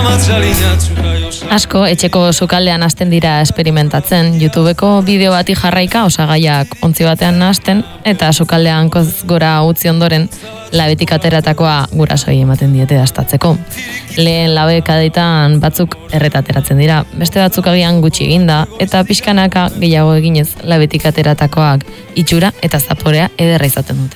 Asko, etxeko sukaldean hasten dira esperimentatzen, YouTubeko bideo bati jarraika osagaiak ontzi batean nahasten, eta sukaldean gora utzi ondoren, labetik ateratakoa gurasoi ematen diete dastatzeko. Lehen labekadeitan batzuk erretateratzen dira, beste batzuk agian gutxi eginda, eta pixkanaka gehiago eginez labetik ateratakoak itxura eta zaporea ederra izaten dute.